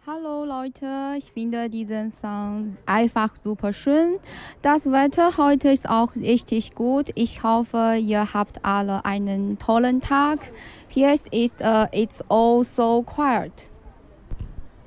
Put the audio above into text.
Hallo Leute, ich finde diesen Song einfach super schön. Das Wetter heute ist auch richtig gut. Ich hoffe, ihr habt alle einen tollen Tag. Here is It's all so quiet.